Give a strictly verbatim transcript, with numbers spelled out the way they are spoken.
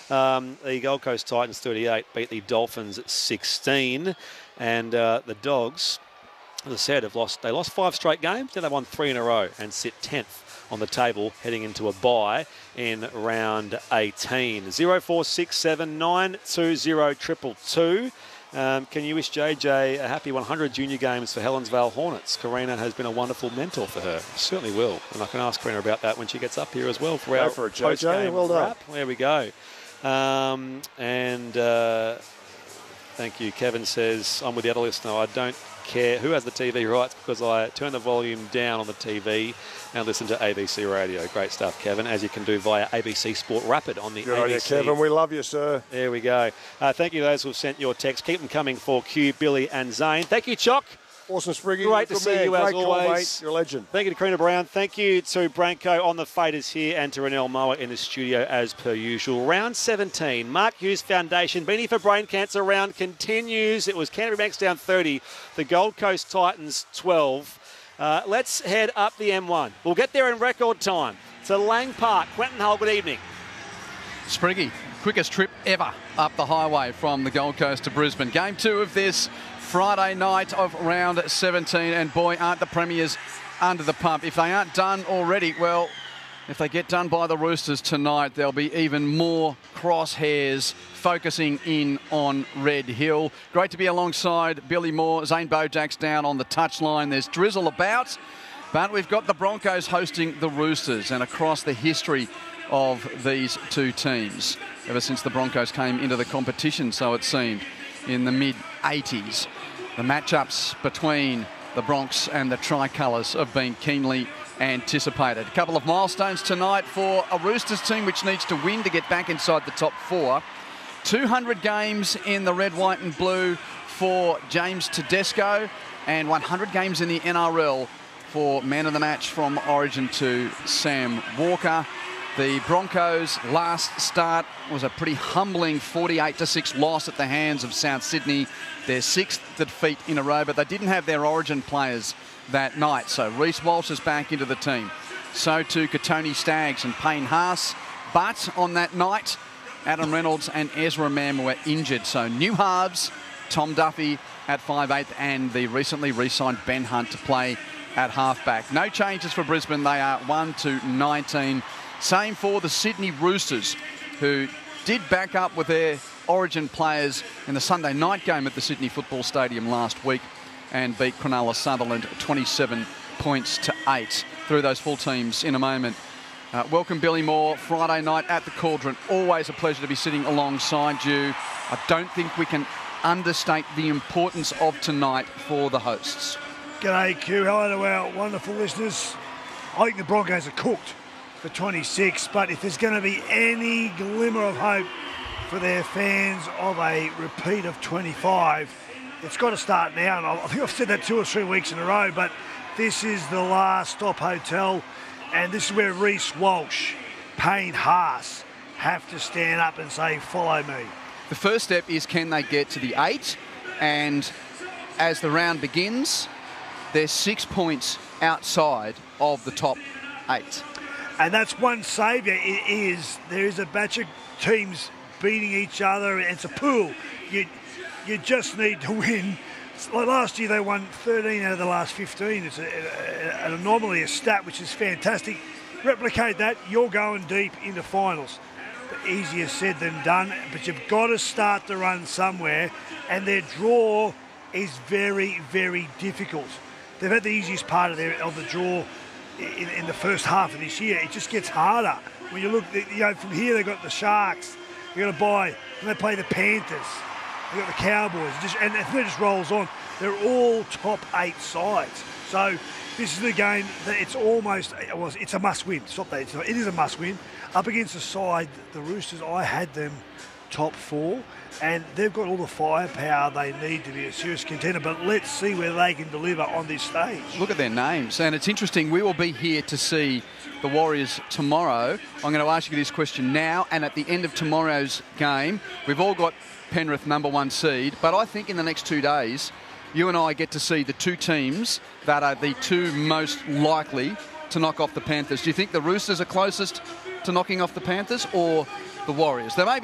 Um, the Gold Coast Titans thirty-eight beat the Dolphins at sixteen, and uh, the Dogs, as I said, have lost. They lost five straight games. Then they won three in a row and sit tenth on the table, heading into a bye in round eighteen. zero four six seven nine two zero two two. Um, can you wish J J a happy one hundred junior games for Helensvale Hornets? Karina has been a wonderful mentor for her. Certainly will. And I can ask Karina about that when she gets up here as well for go our for it, J J. Well done. wrap. There we go. Um, and uh, thank you. Kevin says, I'm with the other listener. I don't care who has the T V rights because I turn the volume down on the T V and listen to A B C Radio. Great stuff, Kevin, as you can do via A B C Sport Rapid on the Good A B C. on you, Kevin. We love you, sir. There we go. Uh, thank you to those who have sent your text. Keep them coming for Q, Billy and Zane. Thank you, Chock. Awesome, Spriggy. Great to see you as Great always. Call, mate. You're a legend. Thank you to Karina Brown. Thank you to Branko on the faders here and to Renelle Moa in the studio as per usual. Round seventeen. Mark Hughes Foundation. Beanie for Brain Cancer round continues. It was Canterbury Bankstown thirty. The Gold Coast Titans twelve. Uh, let's head up the M one. We'll get there in record time. To Lang Park. Quentin Hull, good evening. Spriggy, quickest trip ever up the highway from the Gold Coast to Brisbane. Game two of this Friday night of round seventeen, and boy, aren't the Premiers under the pump. If they aren't done already, well, if they get done by the Roosters tonight, there'll be even more crosshairs focusing in on Red Hill. Great to be alongside Billy Moore. Zane Bojak's down on the touchline. There's drizzle about, but we've got the Broncos hosting the Roosters, and across the history of these two teams, ever since the Broncos came into the competition, so it seemed, in the mid eighties. The matchups between the Bronx and the Tricolours have been keenly anticipated. A couple of milestones tonight for a Roosters team which needs to win to get back inside the top four. two hundred games in the red, white and blue for James Tedesco, and one hundred games in the N R L for man of the match from Origin to Sam Walker. The Broncos' last start was a pretty humbling forty-eight to six loss at the hands of South Sydney, their sixth defeat in a row, but they didn't have their Origin players that night. So Reece Walsh is back into the team. So too Katoni Staggs and Payne Haas. But on that night, Adam Reynolds and Ezra Mam were injured. So new halves, Tom Duffy at five eight and the recently re-signed Ben Hunt to play at halfback. No changes for Brisbane. They are one to nineteen. Same for the Sydney Roosters, who did back up with their Origin players in the Sunday night game at the Sydney Football Stadium last week and beat Cronulla Sutherland twenty-seven points to eight. Through those full teams in a moment. Uh, welcome, Billy Moore. Friday night at the Cauldron. Always a pleasure to be sitting alongside you. I don't think we can understate the importance of tonight for the hosts. G'day, Q. Hello to our wonderful listeners. I think the Broncos are cooked for twenty-six, but if there's going to be any glimmer of hope for their fans of a repeat of twenty-five, it's got to start now. And I think I've said that two or three weeks in a row, but this is the last stop hotel, and this is where Reece Walsh, Payne Haas have to stand up and say, follow me. The first step is, can they get to the eight? And as the round begins, they're six points outside of the top eight. And that's one saviour. It is there is a batch of teams beating each other. It's a pool. You you just need to win. Like last year, they won thirteen out of the last fifteen. It's a, a, an anomaly, a stat, which is fantastic. Replicate that, you're going deep into finals. But easier said than done. But you've got to start the run somewhere, and their draw is very, very difficult. They've had the easiest part of their of the draw In, in the first half of this year. It just gets harder. When you look, you know, from here they've got the Sharks, they've got to buy, and they play the Panthers, they've got the Cowboys, just, and it just rolls on. They're all top eight sides. So this is the game that it's almost, well, it's a must-win. Stop that. It's not, it is a must-win. Up against the side, the Roosters, I had them top four, and they've got all the firepower they need to be a serious contender, but let's see where they can deliver on this stage. Look at their names, and it's interesting. We will be here to see the Warriors tomorrow. I'm going to ask you this question now, and at the end of tomorrow's game, we've all got Penrith number one seed, but I think in the next two days, you and I get to see the two teams that are the two most likely to knock off the Panthers. Do you think the Roosters are closest to knocking off the Panthers, or the Warriors? There may be